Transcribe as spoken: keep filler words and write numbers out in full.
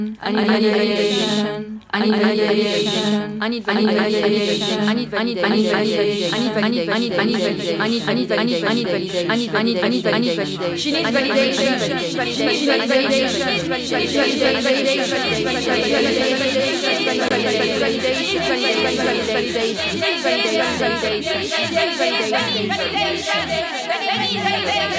I need validation. I need validation. I need validation. I need validation. I need validation. I need validation. I need validation. I need validation. I need validation. I need validation. I need validation. I need validation. She needs validation. She needs validation. She needs validation. She needs validation. She needs validation.